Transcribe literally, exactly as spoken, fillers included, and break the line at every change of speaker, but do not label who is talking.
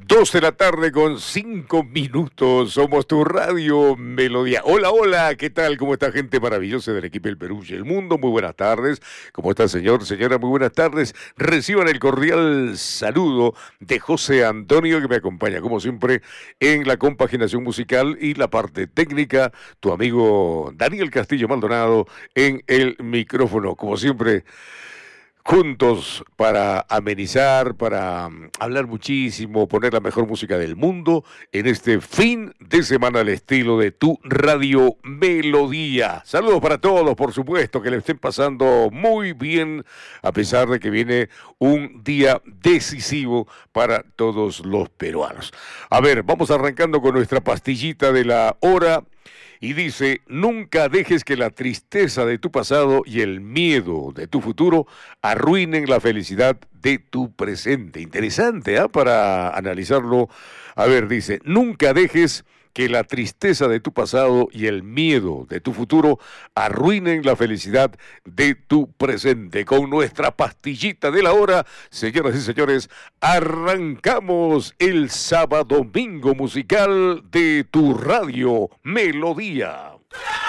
Dos de la tarde con cinco minutos. Somos tu radio Melodía. Hola, hola, ¿qué tal? ¿Cómo está gente maravillosa del equipo del Perú y el mundo? Muy buenas tardes. ¿Cómo está, señor, señora? Muy buenas tardes. Reciban el cordial saludo de José Antonio, que me acompaña, como siempre, en la compaginación musical y la parte técnica. Tu amigo Daniel Castillo Maldonado en el micrófono, como siempre, juntos para amenizar, para um, hablar muchísimo, poner la mejor música del mundo en este fin de semana al estilo de tu radio Melodía. Saludos para todos, por supuesto, que le estén pasando muy bien, a pesar de que viene un día decisivo para todos los peruanos. A ver, vamos arrancando con nuestra pastillita de la hora. Y dice, nunca dejes que la tristeza de tu pasado y el miedo de tu futuro arruinen la felicidad de tu presente. Interesante, ¿ah? Para analizarlo. A ver, dice, nunca dejes que la tristeza de tu pasado y el miedo de tu futuro arruinen la felicidad de tu presente. Con nuestra pastillita de la hora, señoras y señores, arrancamos el sábado domingo musical de tu radio Melodía.